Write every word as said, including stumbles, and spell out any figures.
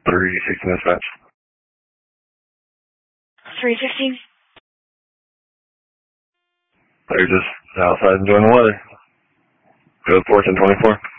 three sixteen dispatch. three fifteen. They're just outside enjoying the weather. Go porch in twenty-four.